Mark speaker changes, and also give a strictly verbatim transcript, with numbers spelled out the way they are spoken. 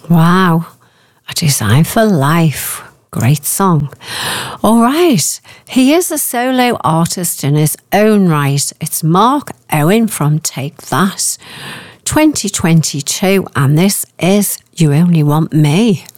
Speaker 1: Wow. A Design for Life. Great song. All right. He is a solo artist in his own right. It's Mark Owen from Take That, twenty twenty-two, and this is You Only Want Me.